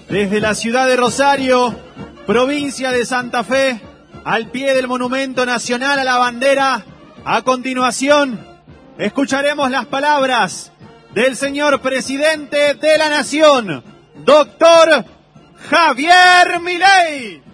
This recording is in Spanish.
Desde la ciudad de Rosario, provincia de Santa Fe, al pie del Monumento Nacional a la Bandera, a continuación escucharemos las palabras del señor presidente de la Nación, doctor Javier Milei.